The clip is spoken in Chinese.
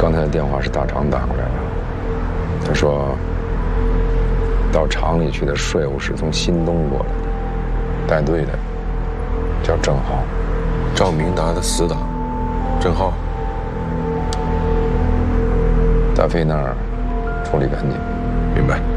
刚才的电话是大厂打过来的，他说到厂里去的税务是从新东过来的，带队的叫郑浩， 赵明达的死党，郑浩。 大飞那儿处理干净。 明白。